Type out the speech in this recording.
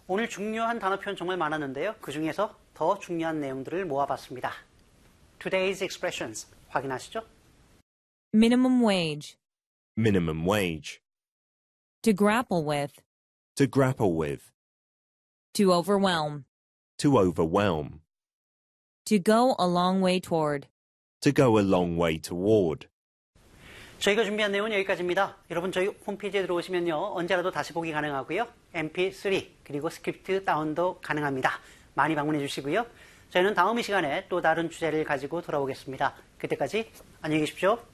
오늘 중요한 단어 표현 정말 많았는데요. 그 중에서 더 중요한 내용들을 모아봤습니다. Today's expressions 확인하시죠? Minimum wage. Minimum wage. To grapple with. To grapple with. To overwhelm. To overwhelm. To go a long way toward. To go a long way toward. 저희가 준비한 내용은 여기까지입니다. 여러분 저희 홈페이지에 들어오시면요. 언제라도 다시 보기 가능하고요. MP3 그리고 스크립트 다운도 가능합니다. 많이 방문해 주시고요. 저희는 다음 이 시간에 또 다른 주제를 가지고 돌아오겠습니다. 그때까지 안녕히 계십시오.